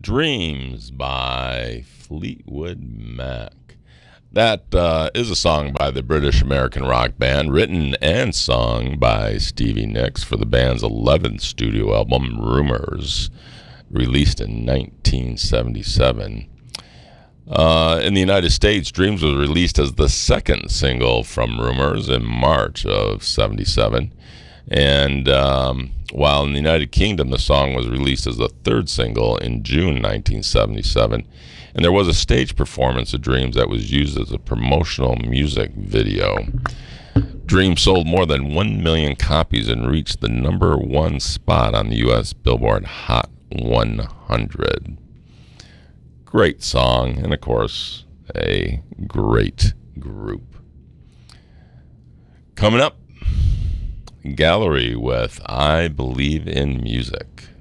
Dreams by Fleetwood Mac. That is a song by the British American rock band, written and sung by Stevie Nicks for the band's 11th studio album, Rumors, released in 1977. In the United States, Dreams was released as the second single from Rumors in March of 77. And while in the United Kingdom, the song was released as the third single in June 1977. And there was a stage performance of Dreams that was used as a promotional music video. Dreams sold more than 1 million copies and reached the number one spot on the U.S. Billboard Hot 100. Great song, and of course, a great group. Coming up, Gallery with I Believe in Music.